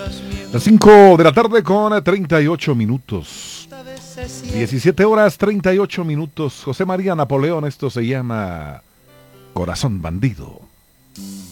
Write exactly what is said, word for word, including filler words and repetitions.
Las cinco de la tarde con treinta y ocho minutos. diecisiete horas treinta y ocho minutos. José María Napoleón, esto se llama Corazón Bandido.